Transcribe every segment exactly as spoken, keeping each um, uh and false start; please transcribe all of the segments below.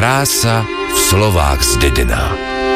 krása v slovách zdedená.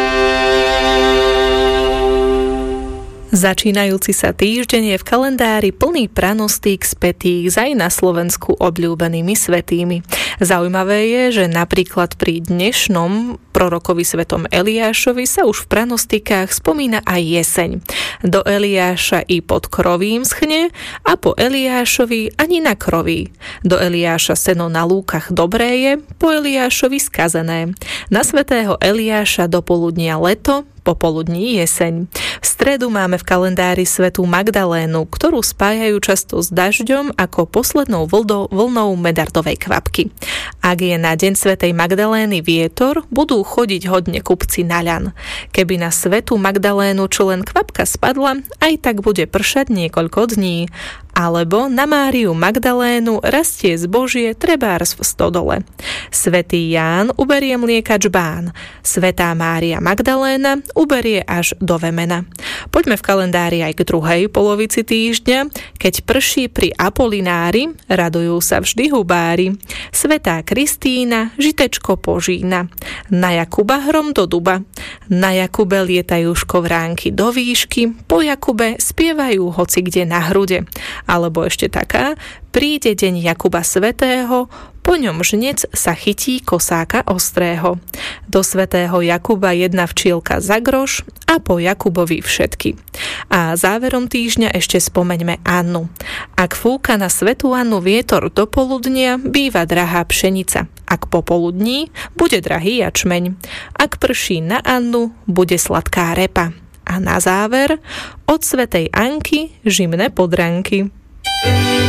Začínajúci sa týždeň je v kalendári plný pranostík spätých s aj na Slovensku obľúbenými svätými. Zaujímavé je, že napríklad pri dnešnom prorokovi svetom Eliášovi sa už v pranostikách spomína aj jeseň. Do Eliáša i pod krovím schne a po Eliášovi ani na kroví. Do Eliáša seno na lúkach dobré je, po Eliášovi skazené. Na svätého Eliáša do poludnia leto, popoludní jeseň. V stredu máme v kalendári svätú Magdalénu, ktorú spájajú často s dažďom ako poslednou vlnou, vlnou medardovej kvapky. Ak je na deň svätej Magdalény vietor, budú chodiť hodne kupci na ľan. Keby na svätú Magdalénu čo len kvapka spadla, aj tak bude pršať niekoľko dní. Alebo na Máriu Magdalénu rastie zbožie trebárs v stodole. Svätý Ján uberie mliekač bán. Svätá Mária Magdaléna uberie až do Vemena. Poďme v kalendári aj k druhej polovici týždňa. Keď prší pri Apolinári, radujú sa vždy hubári. Svätá Kristína žitečko požína. Na Jakuba hrom do duba. Na Jakube lietajú škovránky do výšky. Po Jakube spievajú hoci kde na hrude. Alebo ešte taká, príde deň Jakuba svätého, po ňom žnec sa chytí kosáka ostrého. Do svätého Jakuba jedna včielka za groš a po Jakubovi všetky. A záverom týždňa ešte spomeňme Annu. Ak fúka na svätú Annu vietor do poludnia, býva drahá pšenica. Ak popoludní, bude drahý jačmeň. Ak prší na Annu, bude sladká repa. A na záver, od svätej Anky žimné podranky.